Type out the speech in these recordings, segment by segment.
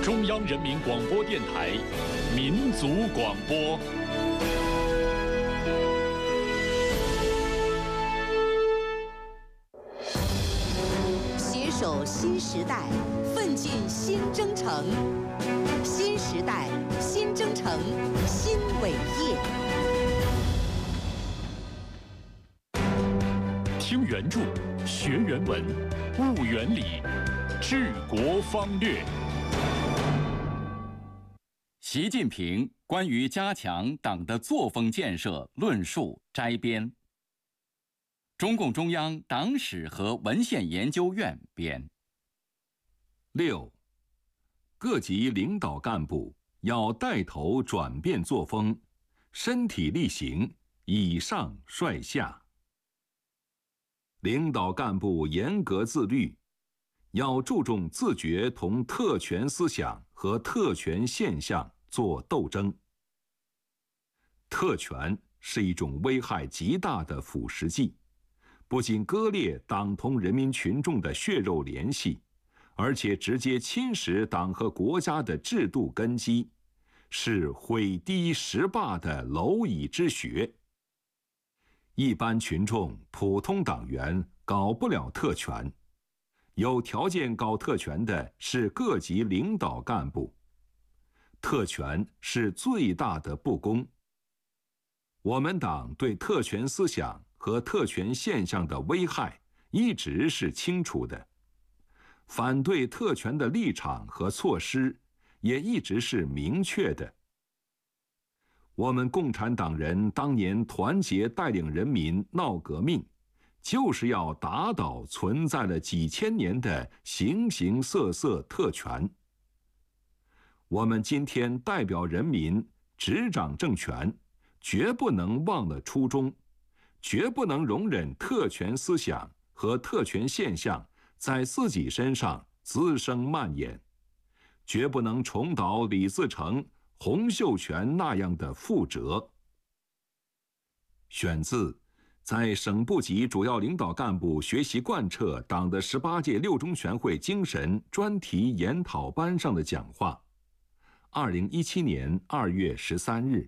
中央人民广播电台民族广播。 携手新时代，奋进新征程。新时代，新征程，新伟业。 听原著，学原文，悟原理，治国方略。 习近平关于加强党的作风建设论述摘编。中共中央党史和文献研究院编。 6. 各级领导干部要带头转变作风，身体力行，以上率下。领导干部严格自律，要注重自觉同特权思想和特权现象做斗争。特权是一种危害极大的腐蚀剂，不仅割裂党同人民群众的血肉联系，而且直接侵蚀党和国家的制度根基，是毁堤蚀坝的蝼蚁之穴。一般群众、普通党员搞不了特权，有条件搞特权的是各级领导干部。特权是最大的不公。我们党对特权思想和特权现象的危害一直是清楚的，反对特权的立场和措施也一直是明确的。我们共产党人当年团结带领人民闹革命，就是要打倒存在了几千年的形形色色特权。我们今天代表人民执掌政权，绝不能忘了初衷，绝不能容忍特权思想和特权现象在自己身上滋生蔓延，绝不能重蹈李自成、洪秀全那样的覆辙。选自在省部级主要领导干部学习贯彻党的18届六中全会精神专题研讨班上的讲话，2017年2月13日。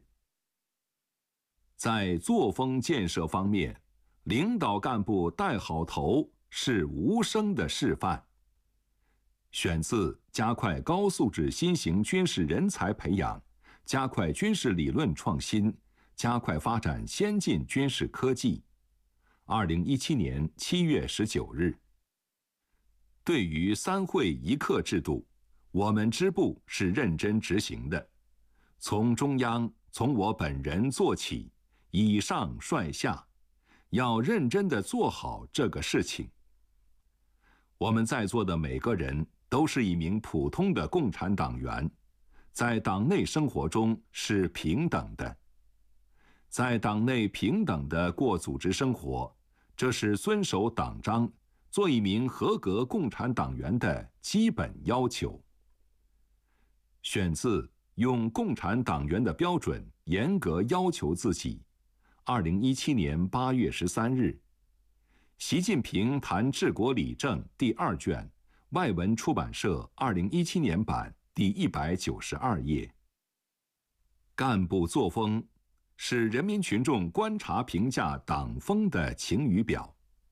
在作风建设方面，领导干部带好头是无声的示范。选自加快高素质新型军事人才培养，加快军事理论创新，加快发展先进军事科技。2017年7月19日。对于3会1课制度，我们支部是认真执行的，从中央，从我本人做起，以上率下，要认真地做好这个事情。我们在座的每个人都是一名普通的共产党员，在党内生活中是平等的。在党内平等地过组织生活，这是遵守党章、做一名合格共产党员的基本要求。选自用共产党员的标准严格要求自己，2017年8月13日。习近平谈治国理政第2卷，外文出版社2017年版第192页。干部作风是人民群众观察评价党风的晴雨表。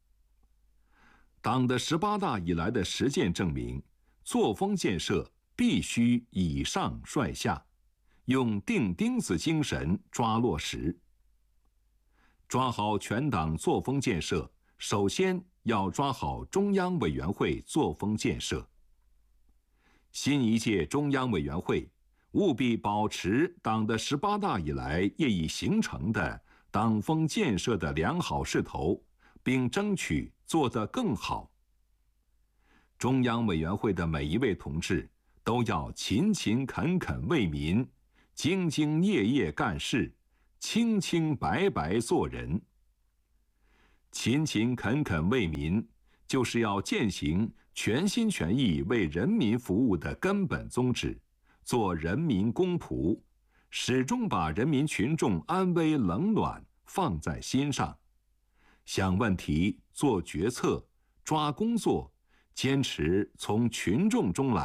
党的18大以来的实践证明，作风建设必须以上率下，用钉钉子精神抓落实。抓好全党作风建设，首先要抓好中央委员会作风建设。新一届中央委员会务必保持党的18大以来业已形成的党风建设的良好势头，并争取做得更好。中央委员会的每一位同志都要勤勤恳恳为民，兢兢业业干事，清清白白做人。勤勤恳恳为民，就是要践行全心全意为人民服务的根本宗旨，做人民公仆，始终把人民群众安危冷暖放在心上，想问题、做决策、抓工作，坚持从群众中来，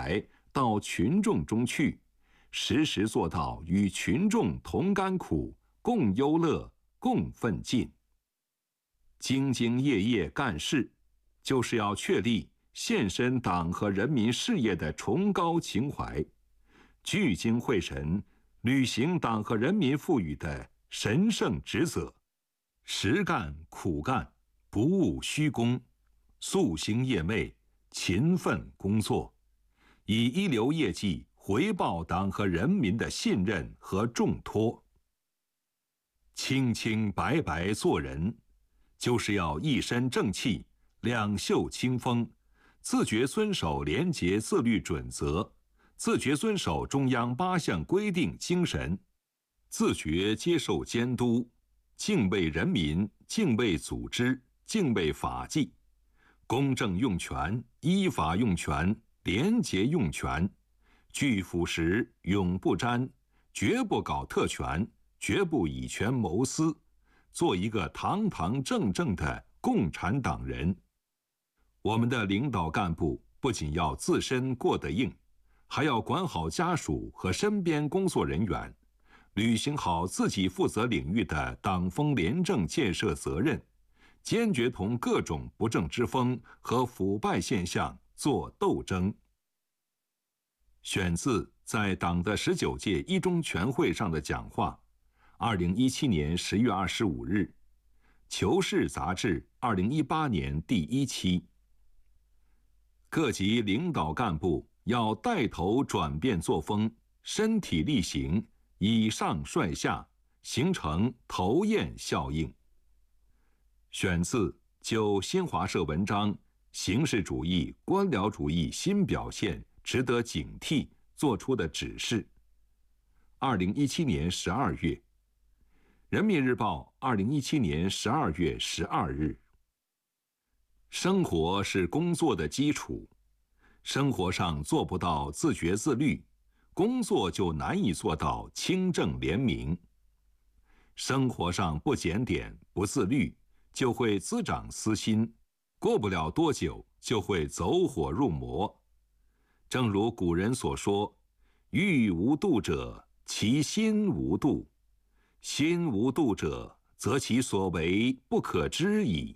到群众中去，时时做到与群众同甘苦、共忧乐、共奋进。兢兢业业干事，就是要确立献身党和人民事业的崇高情怀，聚精会神履行党和人民赋予的神圣职责，实干苦干，不务虚功，夙兴夜寐，勤奋工作，以一流业绩回报党和人民的信任和重托。清清白白做人，就是要一身正气，两袖清风，自觉遵守廉洁自律准则，自觉遵守中央8项规定精神，自觉接受监督，敬畏人民，敬畏组织，敬畏法纪，公正用权，依法用权，廉洁用权，拒腐蚀，永不沾，绝不搞特权，绝不以权谋私，做一个堂堂正正的共产党人。我们的领导干部不仅要自身过得硬，还要管好家属和身边工作人员，履行好自己负责领域的党风廉政建设责任，坚决同各种不正之风和腐败现象作斗争。选自在党的19届一中全会上的讲话，2017年10月25日，《求是》杂志2018年第1期。各级领导干部要带头转变作风，身体力行，以上率下，形成头雁效应。选自就新华社文章《形式主义、官僚主义新表现值得警惕》作出的指示。2017年12月，《人民日报》2017年12月12日。生活是工作的基础，生活上做不到自觉自律，工作就难以做到清正廉明。生活上不检点、不自律，就会滋长私心，过不了多久就会走火入魔。正如古人所说：“欲无度者，其心无度；心无度者，则其所为不可知矣。”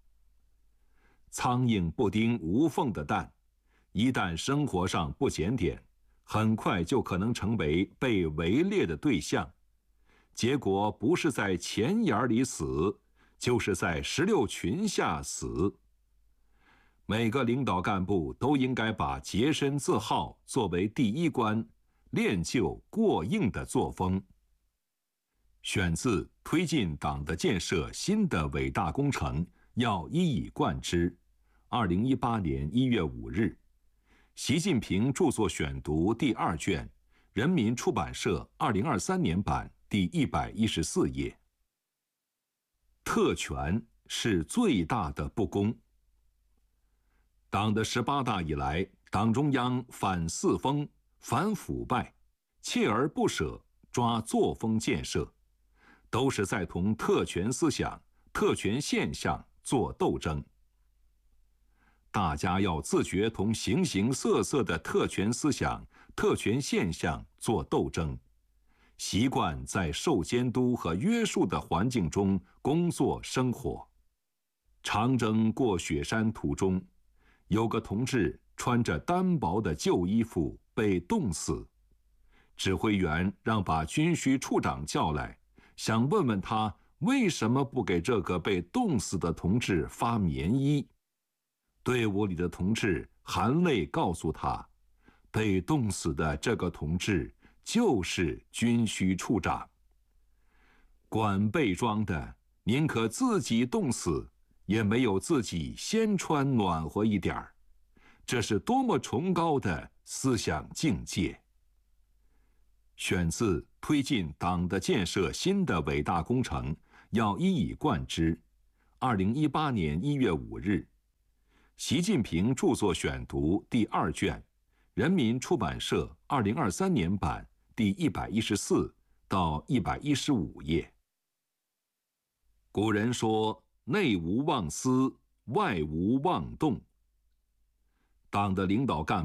苍蝇不叮无缝的蛋，一旦生活上不检点，很快就可能成为被围猎的对象，结果不是在钱眼里死，就是在16群下死。每个领导干部都应该把洁身自好作为第一关，练就过硬的作风。选自《推进党的建设新的伟大工程要一以贯之》，2018年1月5日，习近平著作选读第2卷，人民出版社2023年版第114页。特权是最大的不公。党的18大以来，党中央反四风、反腐败，锲而不舍抓作风建设，都是在同特权思想、特权现象做斗争。大家要自觉同形形色色的特权思想、特权现象做斗争，习惯在受监督和约束的环境中工作生活。长征过雪山途中，有个同志穿着单薄的旧衣服被冻死，指挥员让把军需处长叫来，想问问他为什么不给这个被冻死的同志发棉衣。队伍里的同志含泪告诉他，被冻死的这个同志就是军需处长。管备装的宁可自己冻死，也没有自己先穿暖和一点儿，这是多么崇高的思想境界！选自《推进党的建设新的伟大工程要一以贯之》，2018年1月5日，习近平著作选读第2卷，人民出版社2023年版第114到115页。古人说：“内无妄思，外无妄动。”党的领导干部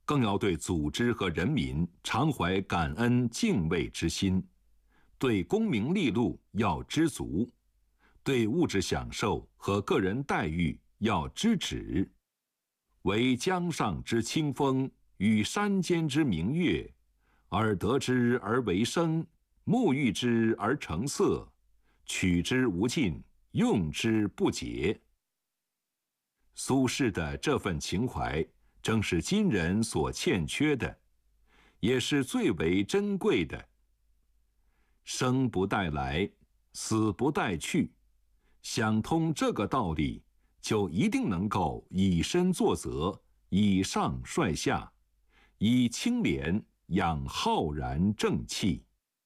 更要对组织和人民常怀感恩敬畏之心，对功名利禄要知足，对物质享受和个人待遇要知止。惟江上之清风与山间之明月，耳得之而为声，目遇之而成色，取之无尽，用之不竭。苏轼的这份情怀，正是今人所欠缺的，也是最为珍贵的。生不带来，死不带去，想通这个道理，就一定能够以身作则，以上率下，以清廉养浩然正气。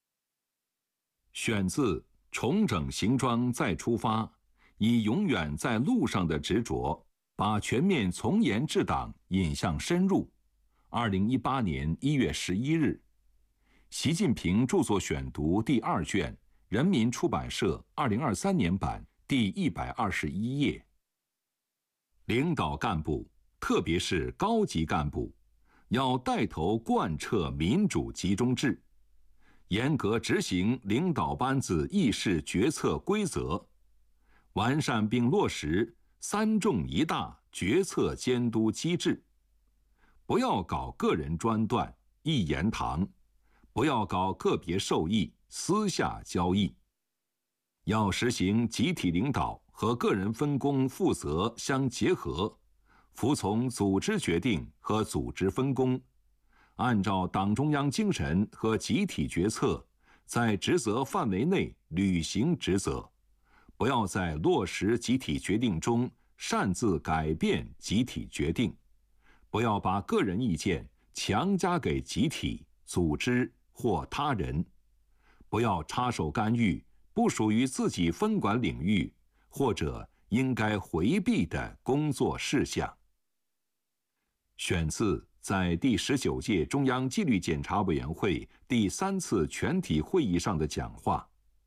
选自《重整行装再出发》，以永远在路上的执着，把全面从严治党引向深入。2018年1月11日，习近平著作选读第2卷，人民出版社2023年版第121页。领导干部，特别是高级干部，要带头贯彻民主集中制，严格执行领导班子议事决策规则，完善并落实3重1大决策监督机制，不要搞个人专断、一言堂，不要搞个别受益、私下交易，要实行集体领导和个人分工负责相结合，服从组织决定和组织分工，按照党中央精神和集体决策，在职责范围内履行职责，不要在落实集体决定中擅自改变集体决定，不要把个人意见强加给集体、组织或他人，不要插手干预不属于自己分管领域或者应该回避的工作事项。选自在第19届中央纪律检查委员会第3次全体会议上的讲话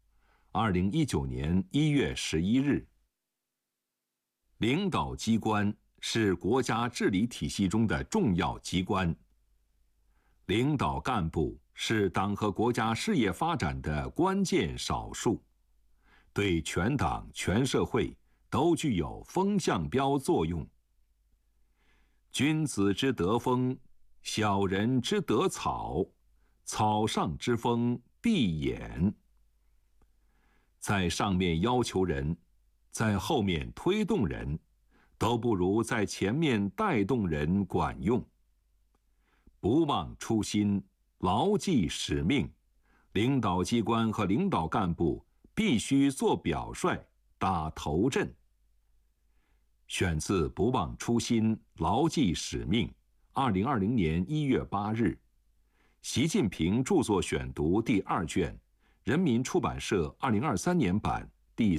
，2019年1月11日。领导机关是国家治理体系中的重要机关，领导干部是党和国家事业发展的关键少数，对全党全社会都具有风向标作用。君子之德风，小人之德草，草上之风必偃。在上面要求人，在后面推动人，都不如在前面带动人管用。不忘初心，牢记使命，领导机关和领导干部必须做表率，打头阵。选自《不忘初心，牢记使命》，2020年1月8日，习近平著作选读第2卷，人民出版社2023年版第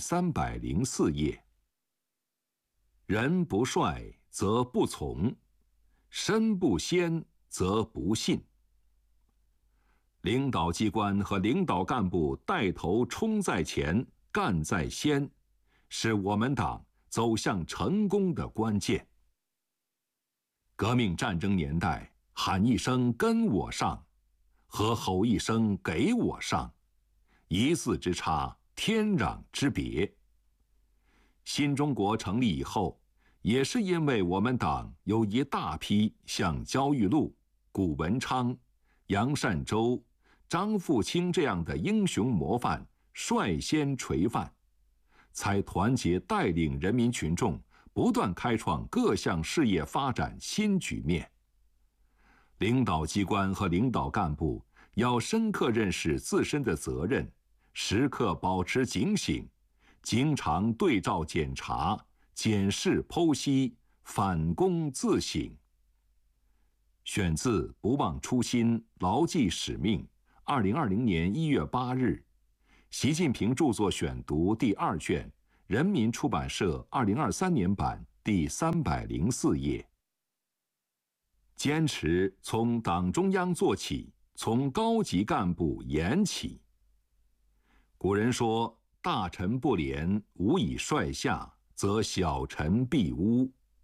304页。人不率则不从，身不先则不信。领导机关和领导干部带头冲在前，干在先，是我们党走向成功的关键。革命战争年代，喊一声跟我上，和吼一声给我上，一字之差，天壤之别。新中国成立以后，也是因为我们党有一大批像焦裕禄、谷文昌、杨善洲、张富清这样的英雄模范率先垂范，才团结带领人民群众不断开创各项事业发展新局面。领导机关和领导干部要深刻认识自身的责任，时刻保持警醒，经常对照检查、检视剖析，反躬自省。选自《不忘初心，牢记使命》，2020年1月8日，习近平著作选读第2卷，人民出版社2023年版第304页。坚持从党中央做起，从高级干部言起。古人说，大臣不廉，无以率下，则小臣必污。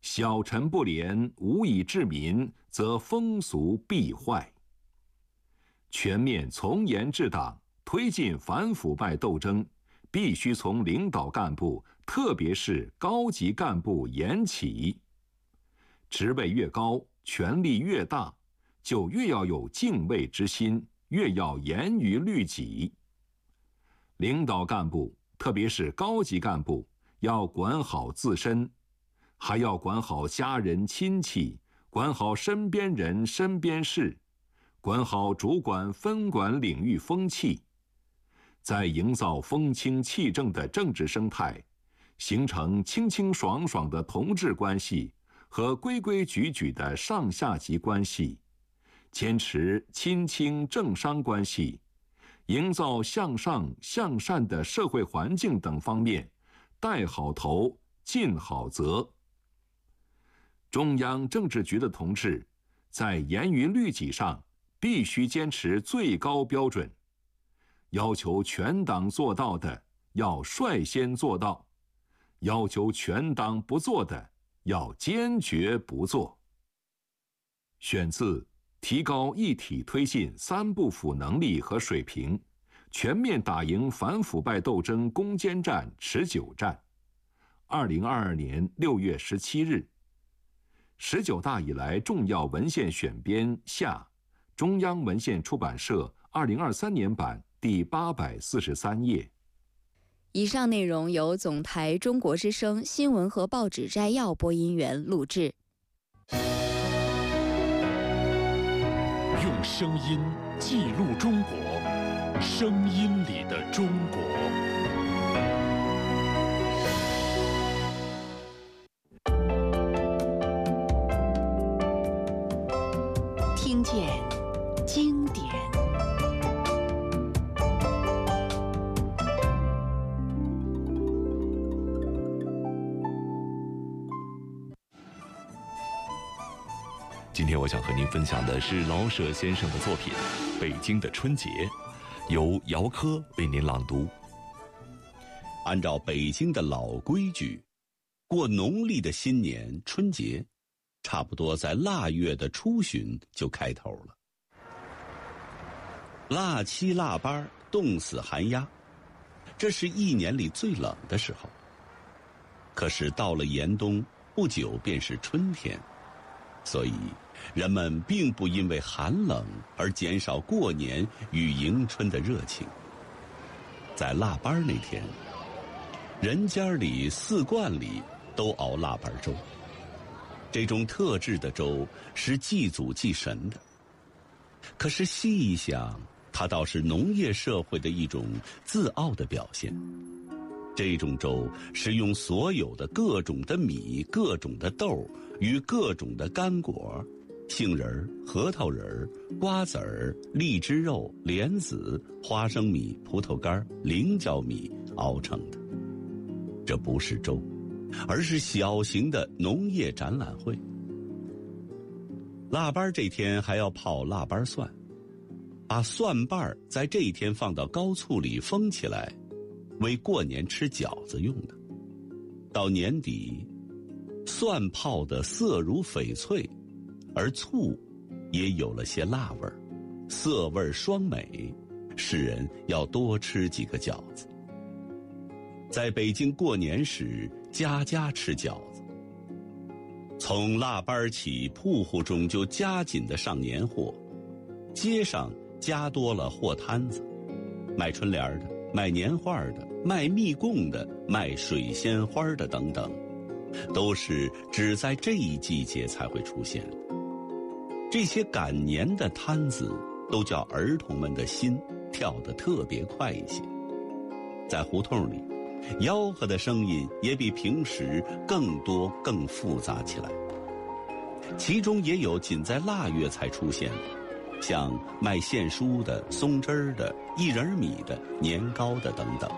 小臣不廉，无以治民，则风俗必坏。全面从严治党，推进反腐败斗争，必须从领导干部，特别是高级干部言起。职位越高，权力越大，就越要有敬畏之心，越要严于律己。领导干部，特别是高级干部，要管好自身，还要管好家人亲戚，管好身边人身边事，管好主管分管领域风气，在营造风清气正的政治生态，形成清清爽爽的同志关系和规规矩矩的上下级关系，坚持亲清政商关系，营造向上向善的社会环境等方面，带好头，尽好责。中央政治局的同志，在严于律己上必须坚持最高标准，要求全党做到的要率先做到，要求全党不做的要坚决不做。选自《提高一体推进三不腐能力和水平，全面打赢反腐败斗争攻坚战持久战》，2022年6月17日，19大以来重要文献选编下，中央文献出版社2023年版第843页。 以上内容由总台中国之声新闻和报纸摘要播音员录制。 用声音记录中国，声音里的中国。 听见经典。 今天我想和您分享的是老舍先生的作品《北京的春节》，由姚科为您朗读。 按照北京的老规矩，过农历的新年春节，差不多在腊月的初旬就开头了。腊七腊八，冻死寒鸦，这是一年里最冷的时候。可是到了严冬，不久便是春天，所以人们并不因为寒冷而减少过年与迎春的热情。在腊八那天，人家里4罐里都熬腊八粥，这种特制的粥是祭祖祭神的。可是细一想，它倒是农业社会的一种自傲的表现。这种粥是用所有的各种的米、各种的豆与各种的干果，杏仁、核桃仁、瓜子儿、荔枝肉、莲子、花生米、葡萄干、菱角米熬成的。这不是粥，而是小型的农业展览会。腊八这天还要泡腊八蒜，把蒜瓣在这一天放到高醋里封起来，为过年吃饺子用的。到年底，蒜泡的色如翡翠，而醋也有了些辣味儿，色味双美，使人要多吃几个饺子。在北京过年时，家家吃饺子。从腊八起，铺户中就加紧的上年货，街上加多了货摊子，卖春联的，卖年画的，卖蜜供的，卖水仙花的等等，都是只在这一季节才会出现的。这些赶年的摊子都叫儿童们的心跳得特别快一些。在胡同里，吆喝的声音也比平时更多更复杂起来，其中也有仅在腊月才出现的，像卖线书的、松枝的、薏仁米的、年糕的等等。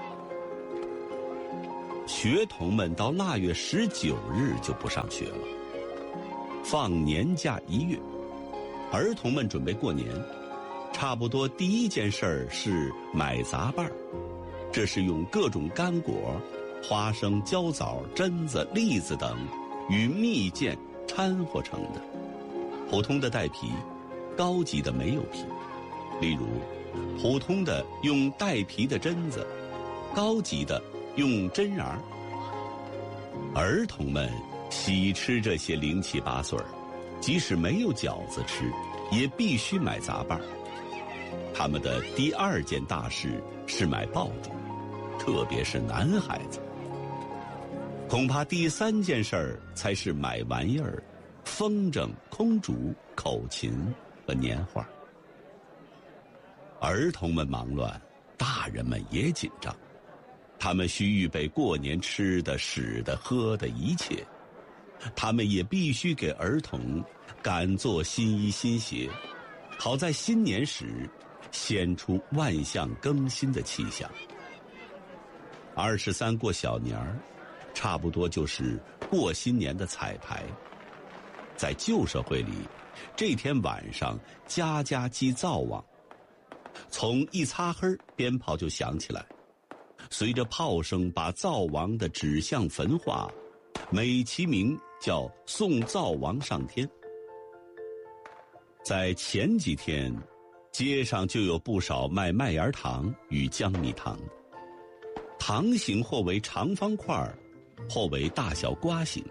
学童们到腊月19日就不上学了，放年假1月。儿童们准备过年，差不多第一件事儿是买杂拌，这是用各种干果，花生、焦枣、榛子、栗子等， 与蜜饯掺和成的。普通的带皮，高级的没有皮。例如，普通的用带皮的榛子，高级的用榛瓤。儿童们喜吃这些零七八碎儿，即使没有饺子吃，也必须买杂拌。他们的第二件大事是买爆竹，特别是男孩子。恐怕第三件事儿才是买玩意儿，风筝、空竹、口琴和年画。儿童们忙乱，大人们也紧张。他们需预备过年吃的、使的、喝的一切。他们也必须给儿童赶做新衣新鞋，好在新年时显出万象更新的气象。23过小年儿，差不多就是过新年的彩排。在旧社会里，这天晚上家家祭灶王，从一擦黑鞭炮就响起来，随着炮声把灶王的指向焚化，美其名叫送灶王上天。在前几天，街上就有不少卖麦芽糖与江米糖，糖形或为长方块，或为大小瓜形。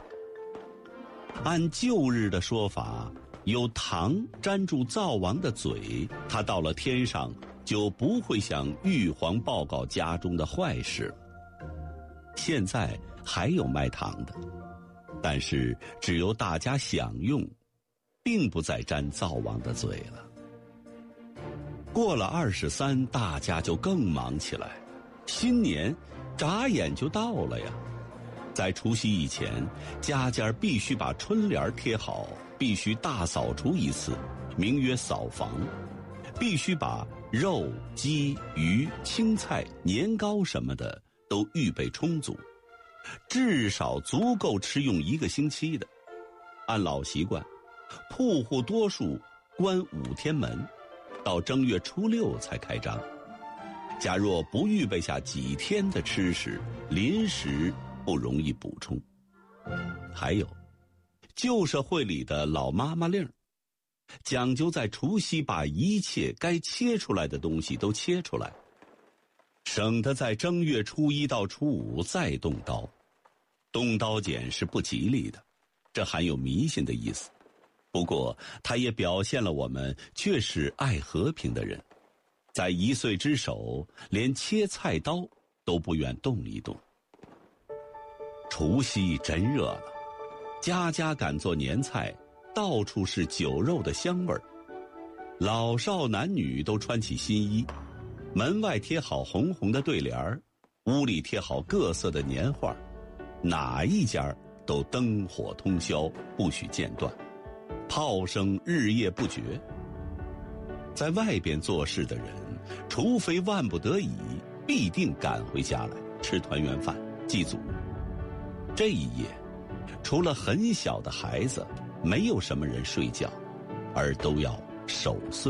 按旧日的说法，有糖粘住灶王的嘴，他到了天上就不会向玉皇报告家中的坏事。现在还有卖糖的，但是只由大家享用，并不再沾灶王的嘴了。过了23，大家就更忙起来，新年眨眼就到了呀。在除夕以前，家家必须把春联贴好，必须大扫除一次，名曰扫房，必须把肉、鸡、鱼、青菜、年糕什么的都预备充足，至少足够吃用1个星期的。按老习惯，铺户多数关5天门，到正月初6才开张。假若不预备下几天的吃食，临时不容易补充。还有，旧社会里的老妈妈令，讲究在除夕把一切该切出来的东西都切出来，省得在正月初1到初5再动刀。动刀剪是不吉利的，这含有迷信的意思。不过它也表现了我们确实爱和平的人，在1岁之首，连切菜刀都不愿动一动。除夕真热闹，家家赶做年菜，到处是酒肉的香味儿。老少男女都穿起新衣，门外贴好红红的对联儿，屋里贴好各色的年画，哪一家都灯火通宵，不许间断，炮声日夜不绝。在外边做事的人，除非万不得已，必定赶回家来吃团圆饭，祭祖。这一夜，除了很小的孩子，没有什么人睡觉，而都要守岁。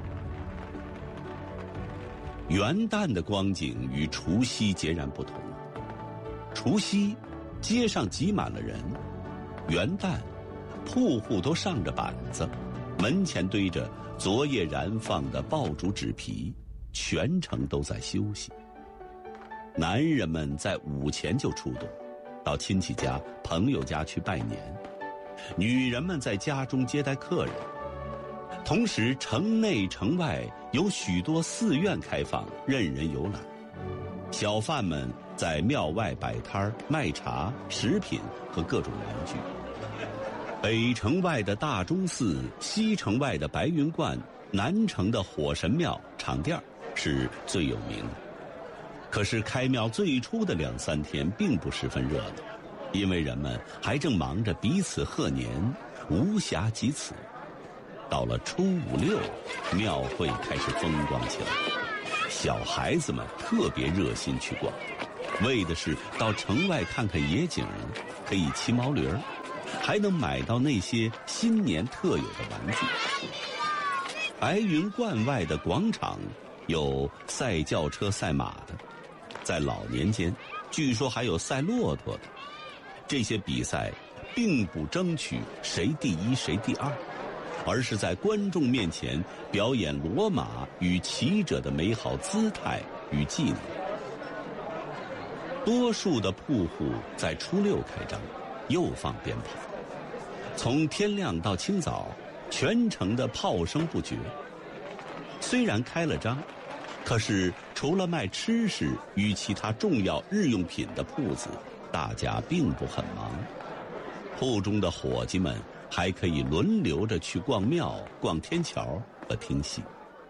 元旦的光景与除夕截然不同。除夕，街上挤满了人；元旦，铺户都上着板子，门前堆着昨夜燃放的爆竹纸皮，全城都在休息。男人们在午前就出动，到亲戚家、朋友家去拜年；女人们在家中接待客人。同时，城内城外有许多寺院开放，任人游览。小贩们在庙外摆摊卖茶、食品和各种玩具。北城外的大钟寺，西城外的白云观，南城的火神庙、场店是最有名的。可是开庙最初的2、3天并不十分热闹，因为人们还正忙着彼此贺年，无暇及此。到了初5、6，庙会开始风光起来，小孩子们特别热心去逛，为的是到城外看看野景，可以骑毛驴，还能买到那些新年特有的玩具。白云观外的广场有赛轿车、赛马的，在老年间据说还有赛骆驼的。这些比赛并不争取谁第一谁第二，而是在观众面前表演骡马与骑者的美好姿态与技能。多数的铺户在初六开张，又放鞭炮，从天亮到清早，全城的炮声不绝。虽然开了张，可是除了卖吃食与其他重要日用品的铺子，大家并不很忙。铺中的伙计们还可以轮流着去逛庙、逛天桥和听戏。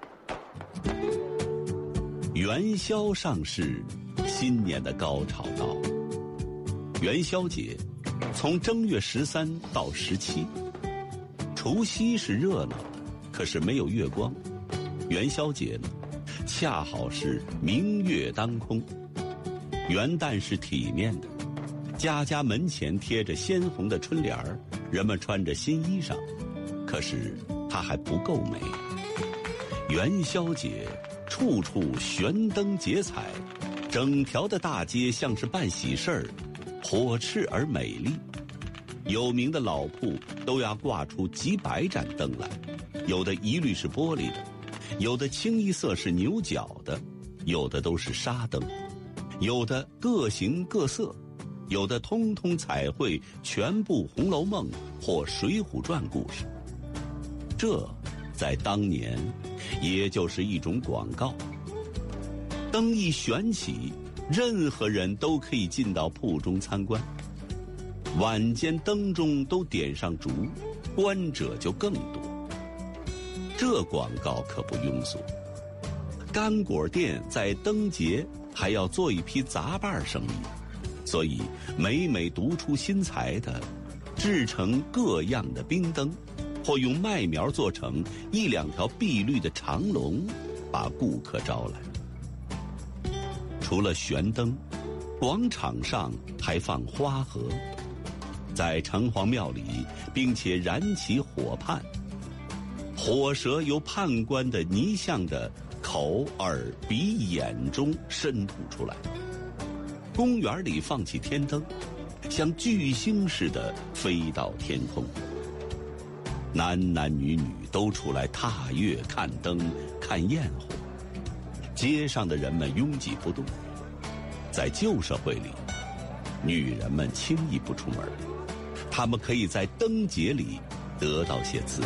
元宵上市，新年的高潮到。元宵节从正月13到17，除夕是热闹的，可是没有月光。元宵节呢，恰好是明月当空。元旦是体面的，家家门前贴着鲜红的春联儿，人们穿着新衣裳，可是它还不够美。元宵节处处悬灯结彩，整条的大街像是办喜事儿，火炽而美丽。有名的老铺都要挂出几百盏灯来，有的一律是玻璃的，有的清一色是牛角的，有的都是纱灯，有的各形各色，有的通通彩绘全部《红楼梦》或《水浒传》故事。这在当年也就是一种广告。灯一悬起，任何人都可以进到铺中参观。晚间灯中都点上烛，观者就更多。这广告可不庸俗。干果店在灯节还要做一批杂拌生意，所以每每独出心裁的制成各样的冰灯，或用麦苗做成1、2条碧绿的长龙，把顾客招来。除了悬灯，广场上还放花盒，在城隍庙里并且燃起火畔，火舌由判官的泥像的口、耳、鼻、眼中渗吐出来。公园里放起天灯，像巨星似的飞到天空。男男女女都出来踏月看灯看焰火，街上的人们拥挤不动。在旧社会里，女人们轻易不出门，她们可以在灯节里得到些自由。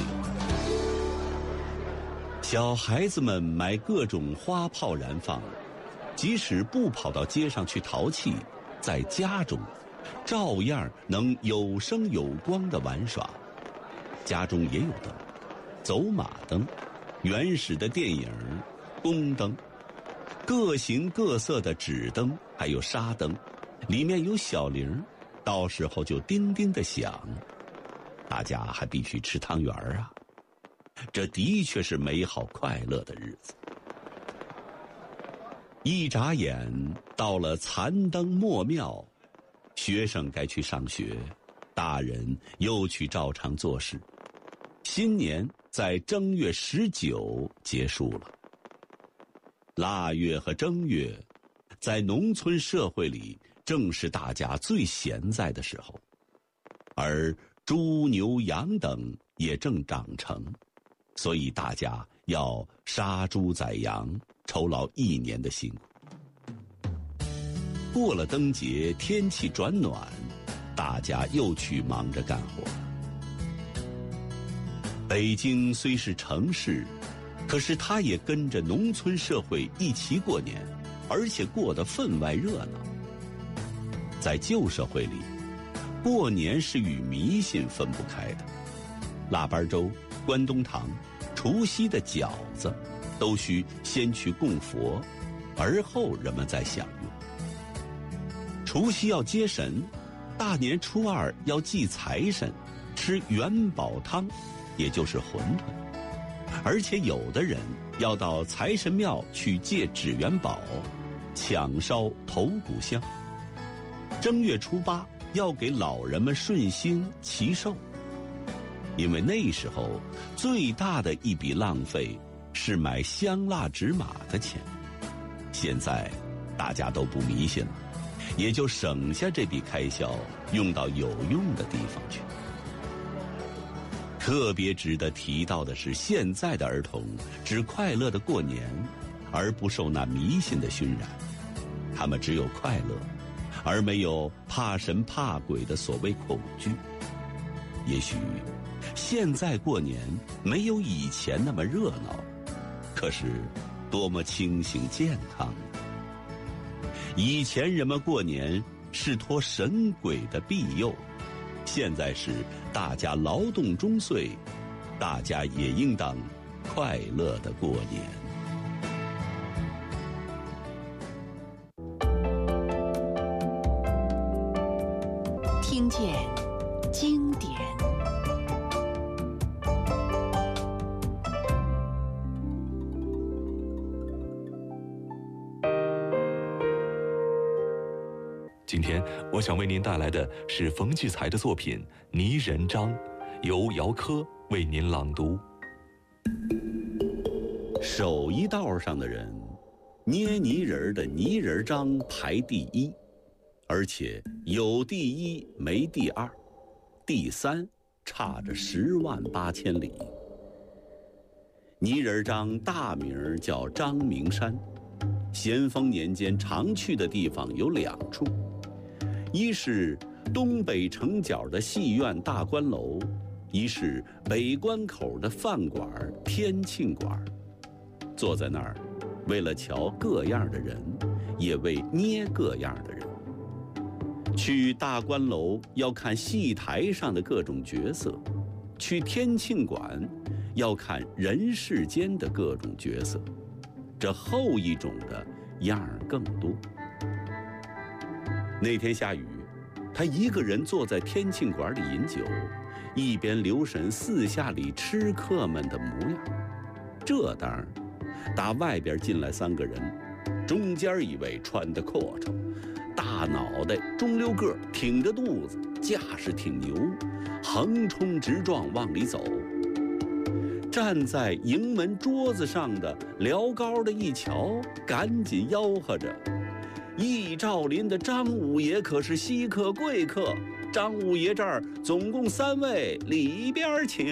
小孩子们买各种花炮燃放，即使不跑到街上去淘气，在家中照样能有声有光地玩耍。家中也有灯，走马灯、原始的电影、宫灯，各形各色的纸灯，还有纱灯，里面有小铃，到时候就叮叮地响。大家还必须吃汤圆啊！这的确是美好快乐的日子。一眨眼到了残灯末庙，学生该去上学，大人又去照常做事。新年在正月19结束了。腊月和正月，在农村社会里正是大家最闲在的时候，而猪牛羊等也正长成，所以大家要杀猪宰羊，酬劳1年的辛苦。过了灯节，天气转暖，大家又去忙着干活。北京虽是城市，可是它也跟着农村社会一起过年，而且过得分外热闹。在旧社会里，过年是与迷信分不开的。腊八粥、关东糖、除夕的饺子，都需先去供佛，而后人们再享用。除夕要接神，大年初2要祭财神，吃元宝汤，也就是馄饨。而且有的人要到财神庙去借纸元宝，抢烧头骨香。正月初8要给老人们顺心祈寿，因为那时候最大的一笔浪费是买香蜡纸马的钱。现在大家都不迷信了，也就省下这笔开销， 用到有用的地方去。特别值得提到的是，现在的儿童只快乐地过年，而不受那迷信的熏染。他们只有快乐，而没有怕神怕鬼的所谓恐惧。也许现在过年没有以前那么热闹，可是多么清醒健康啊！以前人们过年是托神鬼的庇佑，现在是大家劳动终岁，大家也应当快乐地过年。 听见经典。 今天我想为您带来的是冯骥才的作品《泥人张》，由姚科为您朗读。 手艺道上的人，捏泥人的泥人张排第一，而且有第一没第二，第三差着10万8千里。泥人张大名叫张明山，咸丰年间常去的地方有2处，一是东北城角的戏院大观楼，一是北关口的饭馆天庆馆。坐在那儿，为了瞧各样的人，也为捏各样的人。去大观楼要看戏台上的各种角色，去天庆馆要看人世间的各种角色，这后一种的样儿更多。那天下雨，他一个人坐在天庆馆里饮酒，一边留神四下里吃客们的模样。这当打外边进来3个人，中间一位穿得阔绰，大脑袋中溜个，挺着肚子，架势挺牛，横冲直撞往里走。站在营门桌子上的辽高的一瞧，赶紧吆喝着：“易兆林的张五爷可是稀客贵客，张五爷这儿总共3位，里边请。”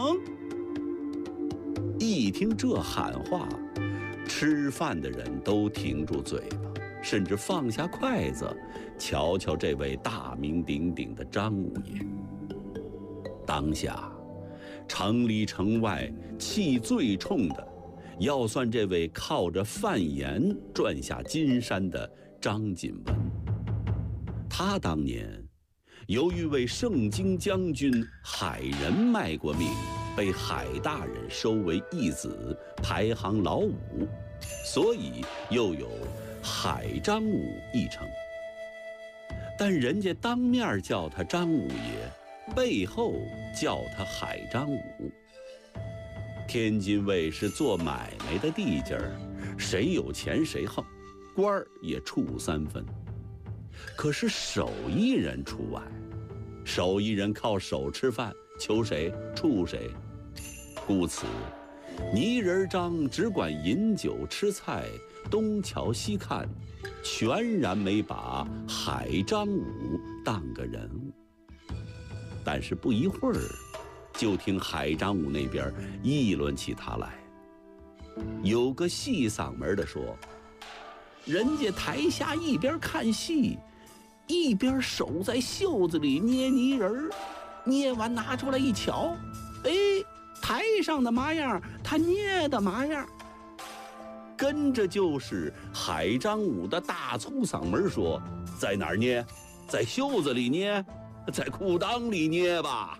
一听这喊话，吃饭的人都停住嘴巴，甚至放下筷子，瞧瞧这位大名鼎鼎的张五爷。当下城里城外气最冲的，要算这位靠着贩盐赚下金山的张锦文。他当年由于为盛京将军海仁卖过命，被海大人收为义子，排行老5，所以又有海张五一称。但人家当面叫他张五爷，背后叫他海张五。天津卫是做买卖的地界儿，谁有钱谁横，官儿也处3分。可是手艺人除外，手艺人靠手吃饭，求谁处谁。故此，泥人张只管饮酒吃菜，东瞧西看，全然没把海张五当个人物。但是不一会儿，就听海张五那边议论起他来。有个细嗓门的说：“人家台下一边看戏，一边手在袖子里捏泥人，捏完拿出来一瞧，哎，台上的麻样，他捏的麻样。”跟着就是海张五的大粗嗓门说：“在哪儿捏？在袖子里捏？在裤裆里捏吧！”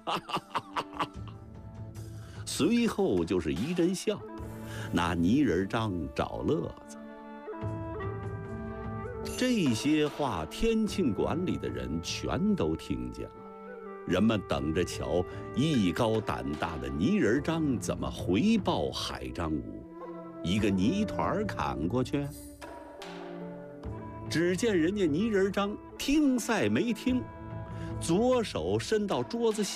随后就是一阵笑，拿泥人张找乐子。这些话天庆馆里的人全都听见了，人们等着瞧艺高胆大的泥人张怎么回报海张五，一个泥团砍过去。只见人家泥人张听赛没听，左手伸到桌子下